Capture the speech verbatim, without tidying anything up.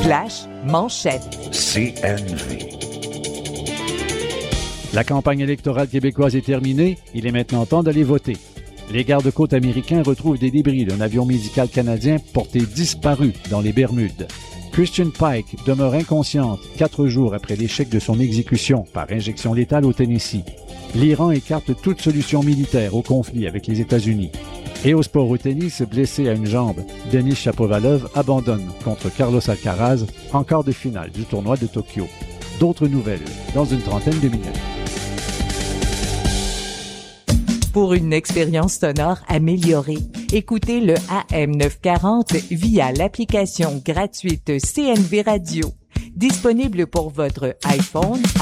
slash manchette. C N V. La campagne électorale québécoise est terminée. Il est maintenant temps d'aller voter. Les gardes-côtes américains retrouvent des débris d'un avion médical canadien porté disparu dans les Bermudes. Christian Pike demeure inconsciente quatre jours après l'échec de son exécution par injection létale au Tennessee. L'Iran écarte toute solution militaire au conflit avec les États-Unis. Et au sport au tennis, blessé à une jambe, Denis Shapovalov abandonne contre Carlos Alcaraz en quart de finale du tournoi de Tokyo. D'autres nouvelles dans une trentaine de minutes. Pour une expérience sonore améliorée, écoutez le A M neuf cent quarante via l'application gratuite C N V Radio, disponible pour votre iPhone,